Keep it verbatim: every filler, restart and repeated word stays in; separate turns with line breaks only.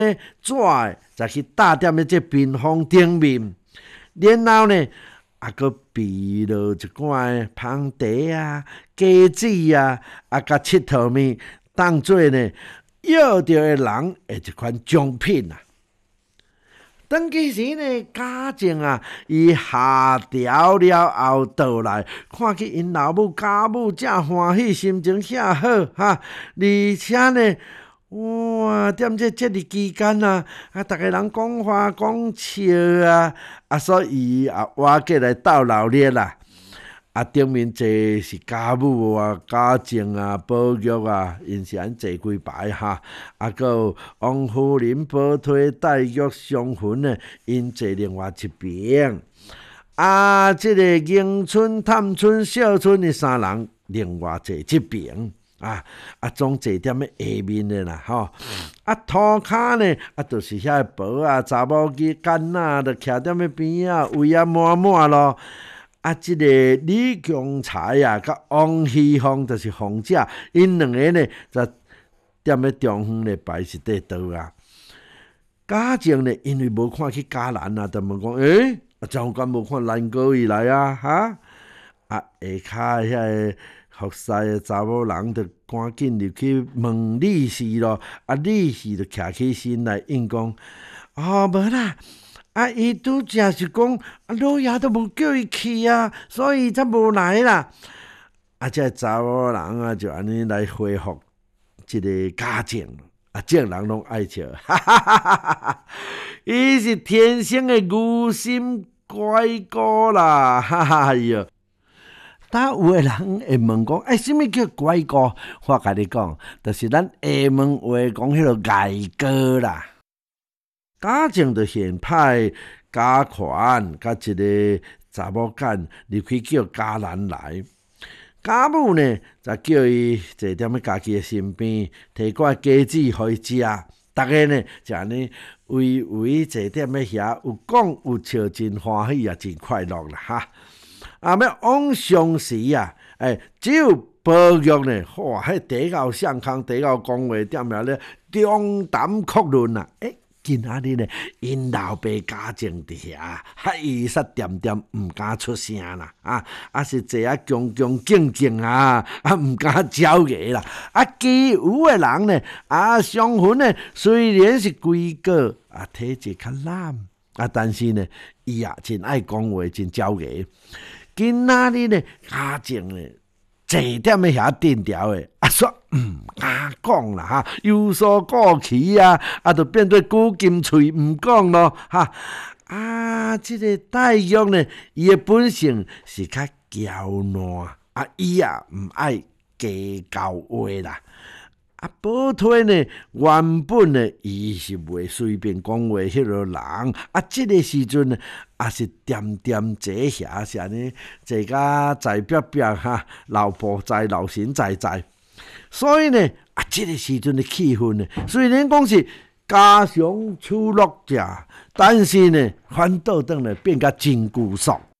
纸的，再去搭踮咧这屏风顶面，然后呢，啊，搁备落一罐芳茶啊、果子啊，啊，甲七头面当做呢要着的人的一款奖品啊。当其时呢，嘉靖啊，伊下调了后倒来，看去因老母家母正欢喜，心情遐好哈，而且呢，哇，踮这节日期间啊，啊，逐个人讲话讲笑啊，啊，所以啊，我过来斗闹热啦。啊，顶面坐是家母啊、嘉靖啊、宝玉啊，因是安坐几排哈。啊，还有王夫人、宝推、黛玉、湘云呢，因坐另外一边。啊，即、这个迎春、探春、笑春的三人另外坐这边。啊啊，总坐踮咧下面的啦，吼、啊，涂骹呢，啊，就是遐婆啊、查某囡囡仔，就徛踮咧边啊，位啊满满咯。啊，即、这个李强才啊，甲王熙凤就是凤姐，因两个呢，就踮咧中央咧摆一块桌啊。嘉靖呢，因为无看去嘉兰啊，就问讲，诶、欸，啊，怎敢无看兰哥伊来啊？哈，啊，下骹遐个服侍的查某人，就赶紧入去问李氏咯。啊，李氏就徛起身来应讲，哦，无啦。啊，伊拄则是讲，啊，老爷都无叫伊去啊，所以才无来啦。啊，这查某人啊，就安尼来回复即个嘉靖，啊，众人拢爱笑，哈哈哈哈哈哈！伊是天生的牛心乖哥啦，哈哈哟！当有的人会问讲，哎，什么叫乖哥？我甲你讲，就是咱下门话讲迄个爱哥啦。嘉靖就现派嘉款甲一个查某囝入去叫嘉兰来，家母呢就叫伊坐踮咧家己的身边，摕罐果子互伊食。逐个呢就安尼围围坐踮咧遐，有讲有笑，真欢喜啊，真快乐啦哈！啊，要往上时啊，哎，只有宝玉呢，哇，迄第到上空，第到讲话，踮遐咧中谈阔论啊，诶、欸。今仔日呢，因老爸嘉靖伫遐，哈伊煞点点毋敢出声啦，啊，啊是坐啊恭恭敬敬啊，啊毋敢招牙啦，啊其余的人呢，啊湘云呢，虽然是规个啊体质较懒，啊但是呢，伊也真爱讲话，真招牙。今仔日呢，嘉靖呢。坐踮咧遐定调诶，啊说毋敢讲啦哈，有所顾忌啊，啊就变做古金喙毋讲咯哈。啊，即、这个黛玉呢，伊诶本性是较娇烂，啊伊也毋爱加教话啦。啊，宝推呢，原本呢，伊是袂随便讲话迄个人，啊，即、这个时阵呢，也是点点坐遐，是安尼坐甲在表表哈，老婆在，老神在在。所以呢，啊，即、这个时阵的气氛呢，虽然讲是家常处落者，但是呢，反倒转来变甲真古爽。